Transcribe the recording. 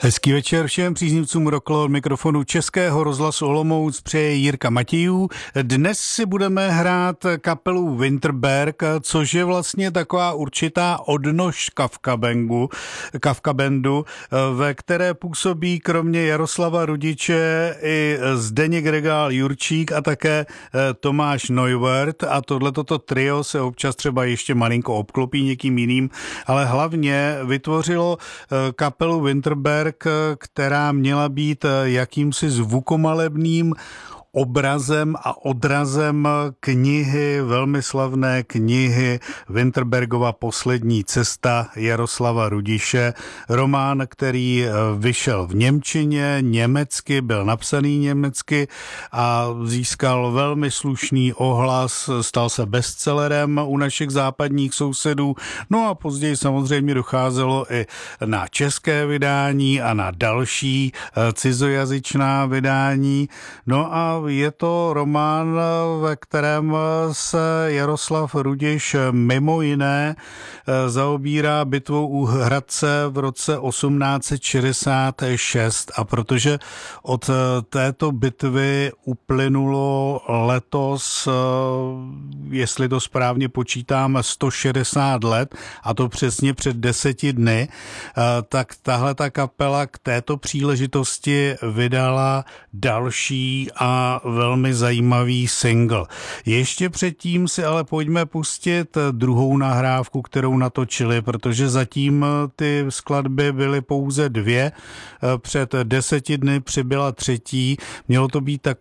Hezký večer všem příznivcům roklu od mikrofonu Českého rozhlasu Olomouc přeje Jirka Matějů. Dnes si budeme hrát kapelu Winterberg, což je vlastně taková určitá odnož Kafka bandu, ve které působí kromě Jaroslava Rudiče i Zdeněk Regál Jurčík a také Tomáš Neuwirth, a tohleto trio se občas třeba ještě malinko obklopí někým jiným, ale hlavně vytvořilo kapelu Winterberg, která měla být jakýmsi zvukomalebným obrazem a odrazem knihy, velmi slavné knihy Winterbergova Poslední cesta Jaroslava Rudiše. Román, který vyšel v němčině, německy, byl napsaný německy a získal velmi slušný ohlas, stal se bestsellerem u našich západních sousedů. No a později samozřejmě docházelo i na české vydání a na další cizojazyčná vydání. No a je to román, ve kterém se Jaroslav Rudiš mimo jiné zaobírá bitvou u Hradce v roce 1866, a protože od této bitvy uplynulo letos, jestli to správně počítám, 160 let, a to přesně před 10 dny, tak tahle ta kapela k této příležitosti vydala další a velmi zajímavý single. Ještě předtím si ale pojďme pustit druhou nahrávku, kterou natočili, protože zatím ty skladby byly pouze 2. Před 10 dny přibyla třetí. Mělo to být